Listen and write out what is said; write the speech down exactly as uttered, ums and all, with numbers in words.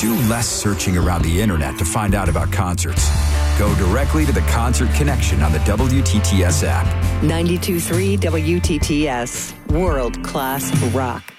Do less searching around the internet to find out about concerts. Go directly to the Concert Connection on the W T T S app. ninety-two point three W T T S, world-class rock.